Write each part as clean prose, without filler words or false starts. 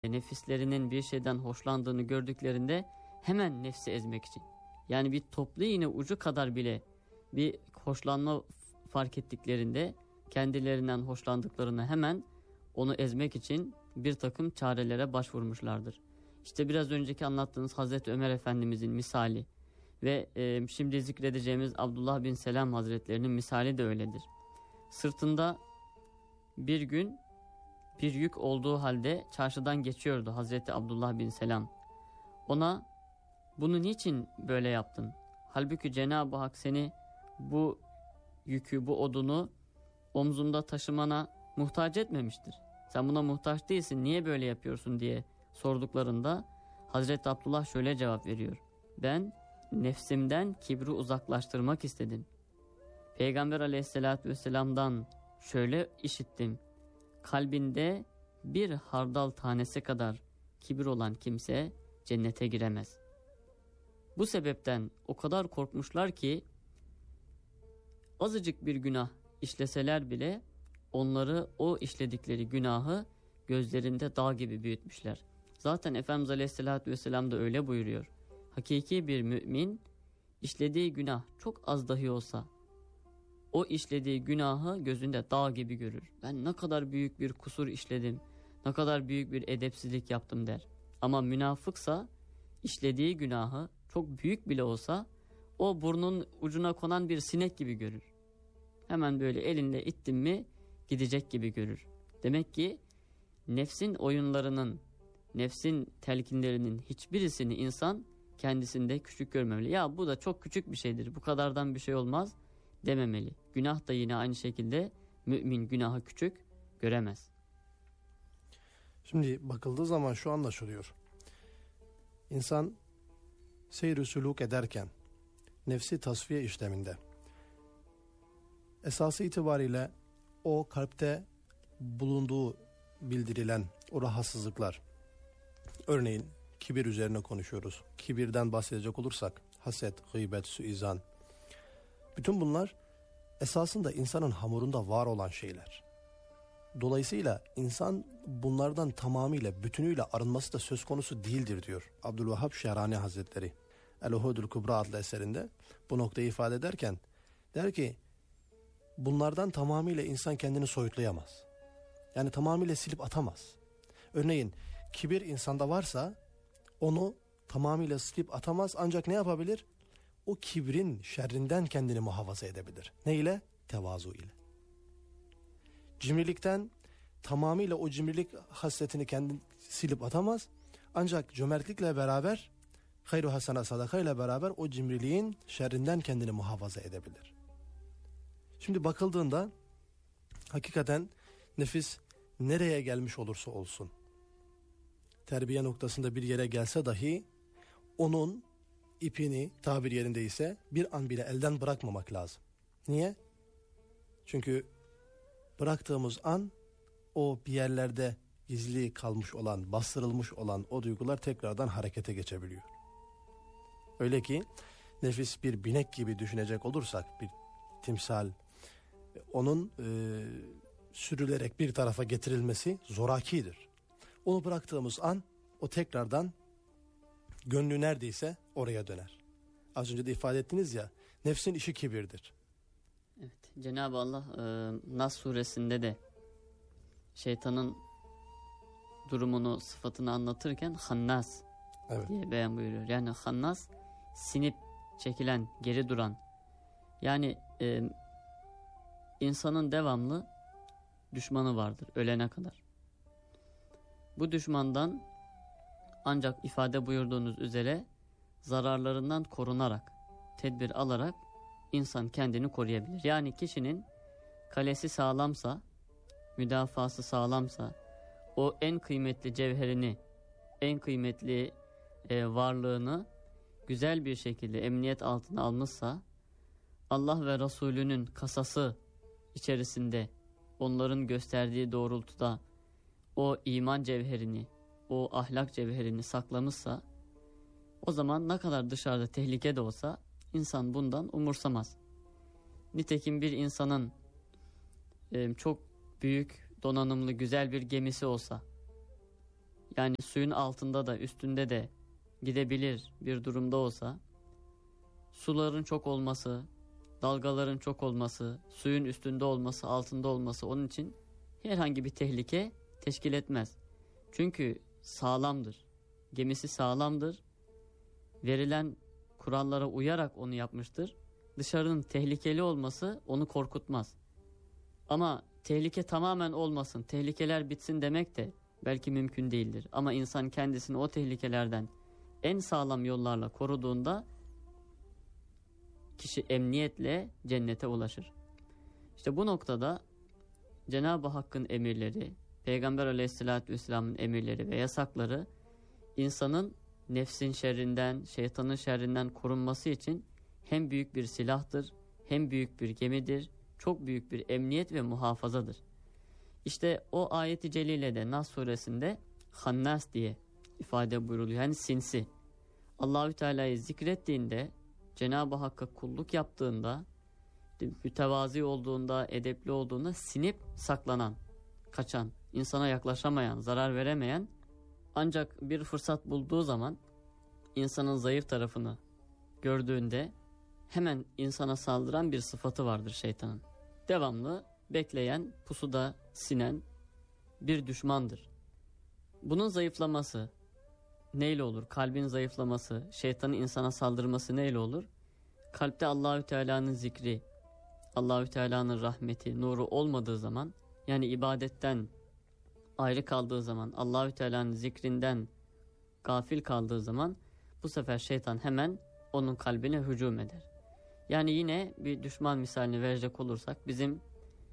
ve nefislerinin bir şeyden hoşlandığını gördüklerinde hemen nefsi ezmek için, yani bir toplu iğne ucu kadar bile bir hoşlanma fark ettiklerinde kendilerinden hoşlandıklarını hemen onu ezmek için bir takım çarelere başvurmuşlardır. İşte biraz önceki anlattığınız Hazreti Ömer Efendimizin misali ve şimdi zikredeceğimiz Abdullah bin Selam Hazretlerinin misali de öyledir. Sırtında bir gün bir yük olduğu halde çarşıdan geçiyordu Hazreti Abdullah bin Selam. Ona bunu niçin böyle yaptın? Halbuki Cenab-ı Hak seni bu yükü, bu odunu omzunda taşımana muhtaç etmemiştir. Sen buna muhtaç değilsin, niye böyle yapıyorsun diye sorduklarında Hazreti Abdullah şöyle cevap veriyor. Ben nefsimden kibri uzaklaştırmak istedim. Peygamber aleyhissalatü vesselam'dan şöyle işittim. Kalbinde bir hardal tanesi kadar kibir olan kimse cennete giremez. Bu sebepten o kadar korkmuşlar ki azıcık bir günah işleseler bile onları, o işledikleri günahı gözlerinde dağ gibi büyütmüşler. Zaten Efendimiz Aleyhisselatü Vesselam da öyle buyuruyor. Hakiki bir mümin işlediği günah çok az dahi olsa o işlediği günahı gözünde dağ gibi görür. Ben ne kadar büyük bir kusur işledim, ne kadar büyük bir edepsizlik yaptım der. Ama münafıksa işlediği günahı çok büyük bile olsa o burnun ucuna konan bir sinek gibi görür. Hemen böyle elinle ittin mi gidecek gibi görür. Demek ki nefsin oyunlarının, nefsin telkinlerinin hiçbirisini insan kendisinde küçük görmemeli. Ya bu da çok küçük bir şeydir, bu kadardan bir şey olmaz dememeli. Günah da yine aynı şekilde mümin günahı küçük göremez. Şimdi bakıldığı zaman şu anlaşılıyor. İnsan seyr-i sülûk ederken nefsi tasfiye işleminde esası itibariyle o kalpte bulunduğu bildirilen o rahatsızlıklar, örneğin kibir üzerine konuşuyoruz. Kibirden bahsedecek olursak haset, gıybet, suizan, bütün bunlar esasında insanın hamurunda var olan şeyler. Dolayısıyla insan bunlardan tamamıyla, bütünüyle arınması da söz konusu değildir diyor Abdülvehhab Şehrani Hazretleri. El-Uhudul Kubra adlı eserinde bu noktayı ifade ederken der ki bunlardan tamamıyla insan kendini soyutlayamaz. Yani tamamıyla silip atamaz. Örneğin kibir insanda varsa onu tamamıyla silip atamaz, ancak ne yapabilir? O kibrin şerrinden kendini muhafaza edebilir. Ne ile? Tevazu ile. Cimrilikten tamamıyla o cimrilik hasletini kendi silip atamaz. Ancak cömertlikle beraber, hayru hasana sadaka ile beraber o cimriliğin şerrinden kendini muhafaza edebilir. Şimdi bakıldığında hakikaten nefis nereye gelmiş olursa olsun, terbiye noktasında bir yere gelse dahi onun ipini, tabir yerindeyse, bir an bile elden bırakmamak lazım. Niye? Çünkü bıraktığımız an o bir yerlerde gizli kalmış olan, bastırılmış olan o duygular tekrardan harekete geçebiliyor. Öyle ki nefis bir binek gibi düşünecek olursak, bir timsal, onun sürülerek bir tarafa getirilmesi zorakidir. Onu bıraktığımız an o tekrardan gönlü neredeyse oraya döner. Az önce de ifade ettiniz ya, nefsin işi kibirdir. Evet, Cenab-ı Allah Nas suresinde de şeytanın durumunu, sıfatını anlatırken hannas diye beyan buyuruyor. Yani hannas sinip çekilen, geri duran. Yani insanın devamlı düşmanı vardır ölene kadar. Bu düşmandan ancak ifade buyurduğunuz üzere zararlarından korunarak, tedbir alarak insan kendini koruyabilir. Yani kişinin kalesi sağlamsa, müdafası sağlamsa, o en kıymetli cevherini, en kıymetli varlığını güzel bir şekilde emniyet altına almışsa, Allah ve Resulünün kasası içerisinde, onların gösterdiği doğrultuda o iman cevherini, o ahlak cevherini saklamışsa, o zaman ne kadar dışarıda tehlike de olsa insan bundan umursamaz. Nitekim bir insanın çok büyük, donanımlı, güzel bir gemisi olsa, yani suyun altında da üstünde de gidebilir bir durumda olsa, suların çok olması, dalgaların çok olması, suyun üstünde olması, altında olması onun için herhangi bir tehlike teşkil etmez. Çünkü sağlamdır. Gemisi sağlamdır. Verilen kurallara uyarak onu yapmıştır. Dışarının tehlikeli olması onu korkutmaz. Ama tehlike tamamen olmasın, tehlikeler bitsin demek de belki mümkün değildir. Ama insan kendisini o tehlikelerden en sağlam yollarla koruduğunda kişi emniyetle cennete ulaşır. İşte bu noktada Cenab-ı Hakk'ın emirleri, Peygamber Aleyhisselatü Vesselam'ın emirleri ve yasakları insanın nefsin şerrinden, şeytanın şerrinden korunması için hem büyük bir silahtır, hem büyük bir gemidir, çok büyük bir emniyet ve muhafazadır. İşte o ayet-i celilede Nas suresinde Hannas diye ifade buyruluyor. Yani sinsi. Allahü Teala'yı zikrettiğinde, Cenab-ı Hakk'a kulluk yaptığında, mütevazi olduğunda, edepli olduğunda sinip saklanan, kaçan, insana yaklaşamayan, zarar veremeyen, ancak bir fırsat bulduğu zaman insanın zayıf tarafını gördüğünde hemen insana saldıran bir sıfatı vardır şeytanın. Devamlı bekleyen, pusuda sinen bir düşmandır. Bunun zayıflaması neyle olur? Kalbin zayıflaması, şeytanın insana saldırması neyle olur? Kalpte Allahü Teala'nın zikri, Allahü Teala'nın rahmeti, nuru olmadığı zaman, yani ibadetten ayrı kaldığı zaman, Allahü Teala'nın zikrinden gafil kaldığı zaman bu sefer şeytan hemen onun kalbine hücum eder. Yani yine bir düşman misalini verecek olursak, bizim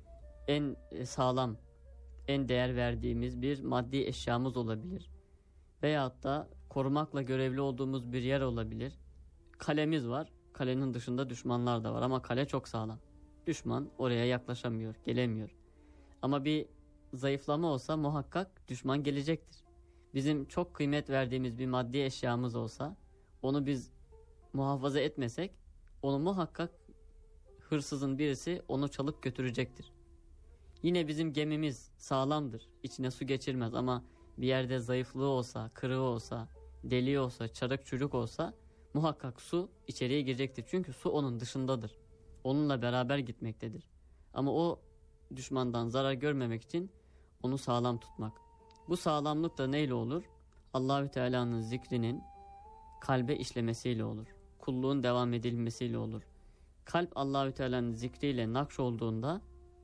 en sağlam, en değer verdiğimiz bir maddi eşyamız olabilir. Veyahut da korumakla görevli olduğumuz bir yer olabilir. Kalemiz var. Kalenin dışında düşmanlar da var ama kale çok sağlam. Düşman oraya yaklaşamıyor, gelemiyor. Ama bir zayıflama olsa muhakkak düşman gelecektir. Bizim çok kıymet verdiğimiz bir maddi eşyamız olsa, onu biz muhafaza etmesek, onu muhakkak hırsızın birisi onu çalıp götürecektir. Yine bizim gemimiz sağlamdır, içine su geçirmez ama bir yerde zayıflığı olsa, kırığı olsa, deliği olsa, çarık çürük olsa muhakkak su içeriye girecektir. Çünkü su onun dışındadır. Onunla beraber gitmektedir. Ama o düşmandan zarar görmemek için onu sağlam tutmak. Bu sağlamlık da neyle olur? Allahü Teala'nın zikrinin kalbe işlemesiyle olur. Kulluğun devam edilmesiyle olur. Kalp Allahü Teala'nın zikriyle nakş olduğunda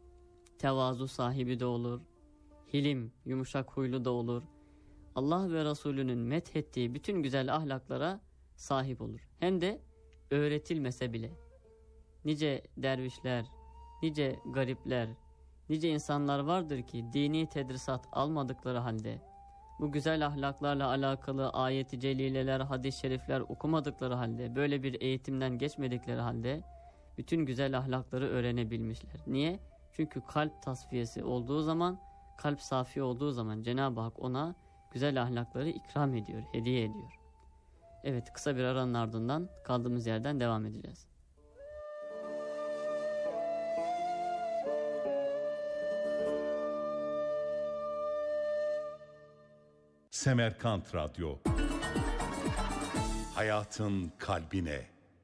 tevazu sahibi de olur. Hilim, yumuşak huylu da olur. Allah ve Resulünün methettiği bütün güzel ahlaklara sahip olur. Hem de öğretilmese bile. Nice dervişler, nice garipler, nice insanlar vardır ki dini tedrisat almadıkları halde, bu güzel ahlaklarla alakalı ayet-i celileler, hadis-i şerifler okumadıkları halde, böyle bir eğitimden geçmedikleri halde bütün güzel ahlakları öğrenebilmişler. Niye? Çünkü kalp tasfiyesi olduğu zaman, kalp safi olduğu zaman Cenab-ı Hak ona güzel ahlakları ikram ediyor, hediye ediyor. Evet, kısa bir aranın ardından kaldığımız yerden devam edeceğiz. Semerkant Radyo, hayatın kalbine.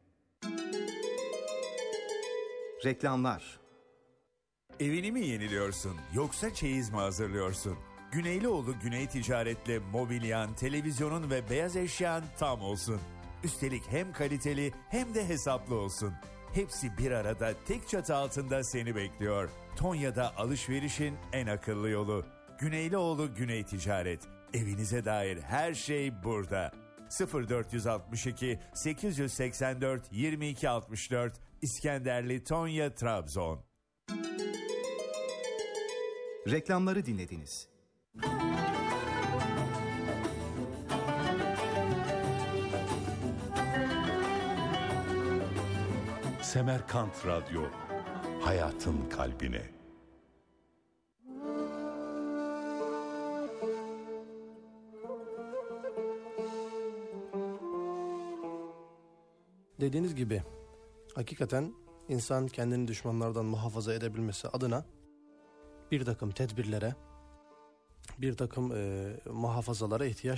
Reklamlar. Evini mi yeniliyorsun yoksa çeyiz mi hazırlıyorsun? Güneylioğlu Güney Ticaret'le mobilyan, televizyonun ve beyaz eşyan tam olsun. Üstelik hem kaliteli hem de hesaplı olsun. Hepsi bir arada tek çatı altında seni bekliyor. Tonya'da alışverişin en akıllı yolu. Güneylioğlu Güney Ticaret. Evinize dair her şey burada. 0462 884 2264 İskenderli Tonya Trabzon. Reklamları dinlediniz. Semerkant Radyo, hayatın kalbine. Dediğiniz gibi hakikaten insan kendini düşmanlardan muhafaza edebilmesi adına bir takım tedbirlere, bir takım muhafazalara ihtiyaç